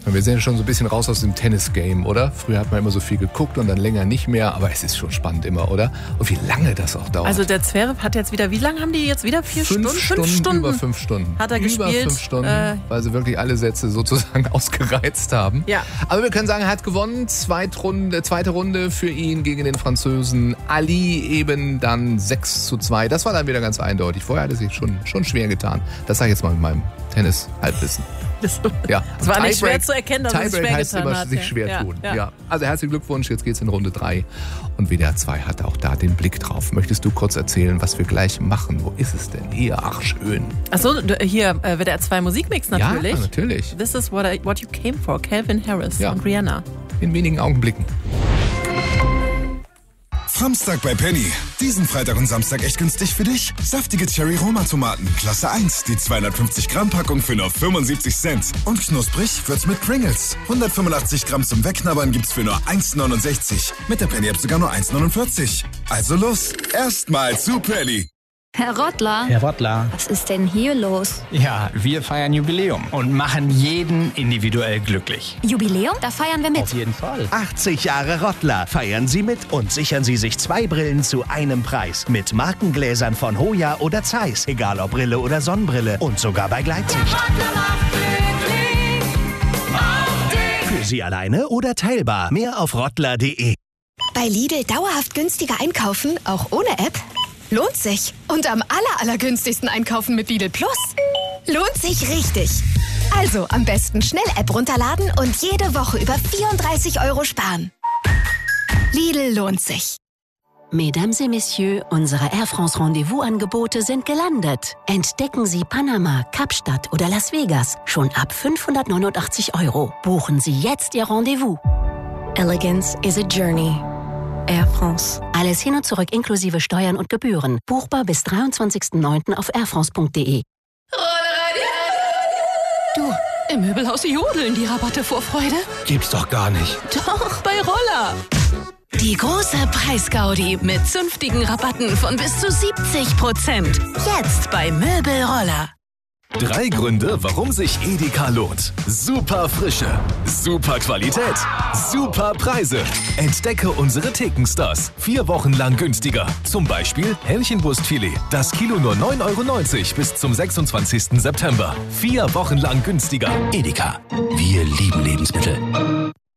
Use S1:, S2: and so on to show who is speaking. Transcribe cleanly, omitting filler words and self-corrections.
S1: Wir sind ja schon so ein bisschen raus aus dem Tennis-Game, oder? Früher hat man immer so viel geguckt und dann länger nicht mehr, aber es ist schon spannend immer, oder? Und wie lange das auch dauert.
S2: Also der Zverev hat jetzt wieder, wie lange haben die jetzt wieder? 4 Stunden? 5 Stunden?
S1: Über 5 Stunden.
S2: Hat er gespielt.
S1: Über 5 Stunden, weil sie wirklich alle Sätze sozusagen ausgereizt haben.
S2: Ja.
S1: Aber wir können sagen, er hat gewonnen. Zweite Runde für ihn gegen den Französen Ali, eben dann 6:2. Das war dann wieder ganz eindeutig. Vorher hat er sich schon schwer getan. Das sage ich jetzt mal mit meinem Tennis-Halbwissen. Ja.
S2: Es war nicht schwer zu erkennen, dass es schwer
S1: heißt
S2: getan
S1: immer,
S2: hat.
S1: sich schwer tun.
S2: Ja.
S1: Ja. Also herzlichen Glückwunsch, jetzt geht's in Runde 3. Und WDR 2 hat auch da den Blick drauf. Möchtest du kurz erzählen, was wir gleich machen? Wo ist es denn? Hier, ach schön.
S2: Achso, hier WDR 2 Musikmix natürlich.
S1: Ja, natürlich.
S2: This is what you came for, Calvin Harris und Rihanna.
S1: In wenigen Augenblicken.
S3: Samstag bei Penny. Diesen Freitag und Samstag echt günstig für dich. Saftige Cherry-Roma-Tomaten, Klasse 1, die 250 Gramm Packung für nur 75 Cent. Und knusprig wird's mit Pringles. 185 Gramm zum Wegknabbern gibt's für nur 1,69. Mit der Penny-App sogar nur 1,49. Also los, erstmal zu Penny.
S4: Herr Rottler.
S5: Herr Rottler.
S4: Was ist denn hier los?
S5: Ja, wir feiern Jubiläum und machen jeden individuell glücklich.
S4: Jubiläum? Da feiern wir mit.
S5: Auf jeden Fall.
S6: 80 Jahre Rottler. Feiern Sie mit und sichern Sie sich 2 Brillen zu einem Preis. Mit Markengläsern von Hoya oder Zeiss. Egal ob Brille oder Sonnenbrille. Und sogar bei Gleitsicht. Für Sie alleine oder teilbar. Mehr auf rottler.de.
S7: Bei Lidl dauerhaft günstiger einkaufen, auch ohne App? Lohnt sich. Und am allergünstigsten einkaufen mit Lidl Plus. Lohnt sich richtig. Also am besten schnell App runterladen und jede Woche über 34 € sparen. Lidl lohnt sich.
S8: Mesdames et Messieurs, unsere Air France Rendezvous-Angebote sind gelandet. Entdecken Sie Panama, Kapstadt oder Las Vegas schon ab 589 €. Buchen Sie jetzt Ihr Rendezvous.
S7: Elegance is a journey. Air France.
S8: Alles hin und zurück inklusive Steuern und Gebühren. Buchbar bis 23.09. auf airfrance.de.
S9: Du, im Möbelhaus jodeln die Rabatte vor Freude.
S6: Gibt's doch gar nicht.
S9: Doch, bei Roller. Die große Preisgaudi mit zünftigen Rabatten von bis zu 70%. Jetzt bei Möbelroller.
S10: 3 Gründe, warum sich Edeka lohnt. Super Frische, super Qualität, super Preise. Entdecke unsere Thekenstars. 4 Wochen lang günstiger. Zum Beispiel Hähnchenbrustfilet. Das Kilo nur 9,90 € bis zum 26. September. 4 Wochen lang günstiger.
S11: Edeka. Wir lieben Lebensmittel.